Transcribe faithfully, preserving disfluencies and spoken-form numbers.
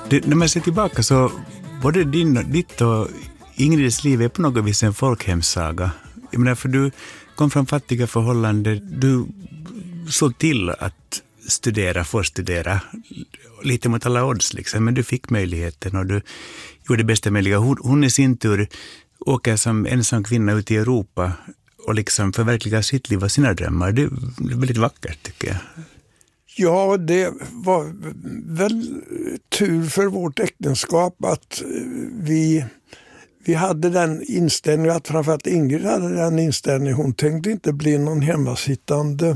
Det, när man ser tillbaka så både din, ditt och Ingrids liv är på något vis en folkhemssaga. Jag menar, för du kom från fattiga förhållanden, du såg till att studera, få studera lite mot alla odds liksom, men du fick möjligheten och du gjorde det bästa möjliga. Hon, hon i sin tur åker som ensam kvinna ut i Europa och liksom förverkligar sitt liv och sina drömmar. Det är väldigt vackert tycker jag. Ja, det var väl tur för vårt äktenskap att vi, vi hade den inställningen, att framförallt Ingrid hade den inställningen. Hon tänkte inte bli någon hemmasittande